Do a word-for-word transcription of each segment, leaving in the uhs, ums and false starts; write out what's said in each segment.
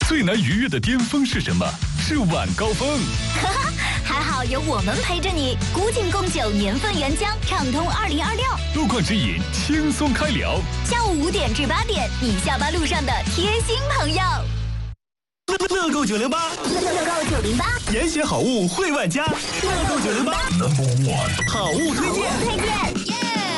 最难逾越的巅峰是什么？是晚高峰。 哈哈，还好有我们陪着你。古井贡酒年份原浆，畅通二零二六。 路况指引，轻松开聊。 下午五点至八点，你下班路上的贴心朋友。 乐购九零八， 乐购九零八， 严选好物惠万家。乐购九零八 ，Number One， 好物推荐。 推荐。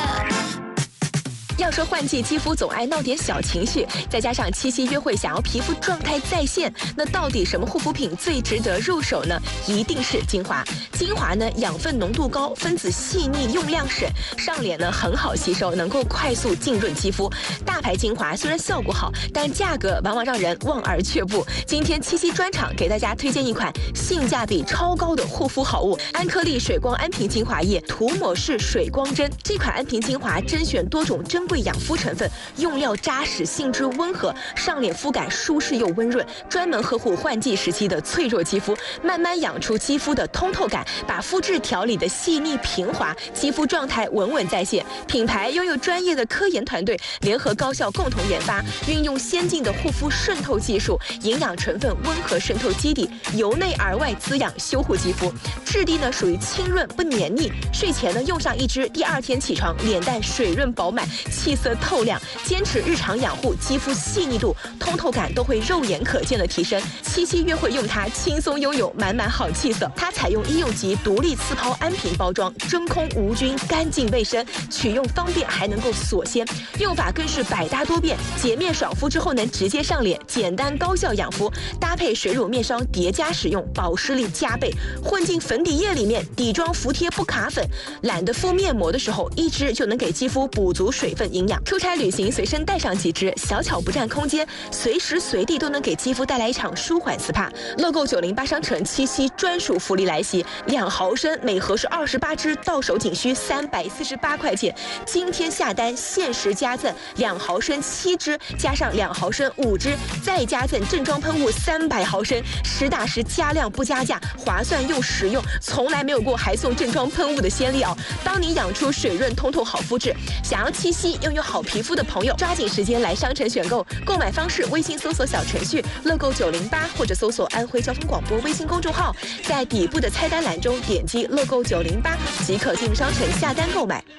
要说换季，肌肤总爱闹点小情绪，再加上七夕约会想要皮肤状态在线，那到底什么护肤品最值得入手呢？一定是精华。精华呢，养分浓度高，分子细腻，用量省，上脸呢很好吸收，能够快速浸润肌肤。大牌精华虽然效果好，但价格往往让人望而却步。今天七夕专场给大家推荐一款性价比超高的护肤好物——安颗粒水光安瓶精华液涂抹式水光针。这款安瓶精华甄选多种珍贵养肤成分，用料扎实，性质温和，上脸肤感舒适又温润，专门呵护换季时期的脆弱肌肤，慢慢养出肌肤的通透感，把肤质调理的细腻平滑，肌肤状态稳稳在线。品牌拥有专业的科研团队，联合高校共同研发，运用先进的护肤渗透技术，营养成分温和渗透基底，由内而外滋养修护肌肤。质地呢属于清润不黏腻，睡前呢用上一支，第二天起床脸蛋水润饱满，气色透亮。坚持日常养护，肌肤细腻度、通透感都会肉眼可见的提升。七夕约会用它，轻松拥有满满好气色。它采用医用级独立刺抛安瓶包装，真空无菌，干净卫生，取用方便，还能够锁鲜。用法更是百搭多变，洁面爽肤之后能直接上脸，简单高效养肤。搭配水乳面霜叠加使用，保湿力加倍。混进粉底液里面，底妆服帖不卡粉。懒得敷面膜的时候，一支就能给肌肤补足水分营养。出差旅行随身带上几支，小巧不占空间，随时随地都能给肌肤带来一场舒缓 S P A。乐购九零八商城七夕专属福利来袭，两毫升每盒是二十八支，到手仅需三百四十八块钱。今天下单限时加赠两毫升七支，加上两毫升五支，再加赠正装喷雾三百毫升，实打实加量不加价，划算又实用，从来没有过还送正装喷雾的先例哦。帮你养出水润通透好肤质，想要七夕拥有好皮肤的朋友，抓紧时间来商城选购。购买方式：微信搜索小程序乐购九零八，或者搜索安徽交通广播微信公众号，在底部的菜单栏中点击乐购九零八即可进入商城下单购买。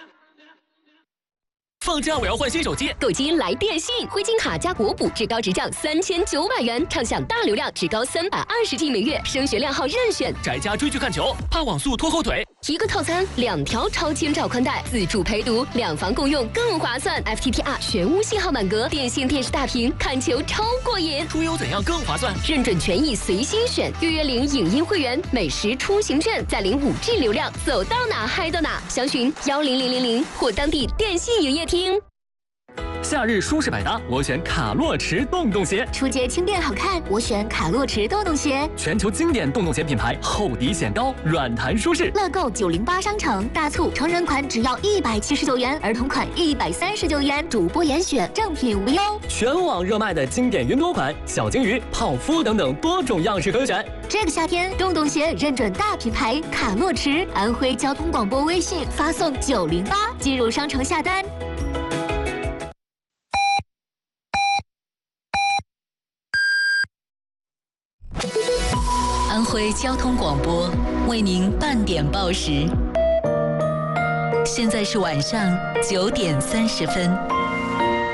放假我要换新手机， 购机来电信，灰金卡加国补至高直降三千九百元，畅享大流量至高三百二十 G 每月，升学靓号任选。 宅家追剧看球，怕网速拖后腿。 一个套餐，两条超千兆宽带，自助陪读，两房共用更划算。F T T R 全屋信号满格，电信电视大屏，看球超过瘾。 出游怎样更划算？ 认准权益随心选，月月领影音会员，美食出行券，再领五 G 流量，走到哪嗨到哪。详询幺零零零零或当地电信营业厅。 夏日舒适百搭，我选卡洛驰洞洞鞋。 出街轻便好看，我选卡洛驰洞洞鞋。 全球经典洞洞鞋品牌，厚底显高，软弹舒适。 乐购九零八商城大促，成人款只要一百七十九元，儿童款一百三十九元，主播严选，正品无忧。 全网热卖的经典云朵款、小金鱼、泡芙等等多种样式可选。 这个夏天，洞洞鞋认准大品牌卡洛驰，安徽交通广播微信发送九零八进入商城下单。 安徽交通广播为您半点报时，现在是晚上九点三十分。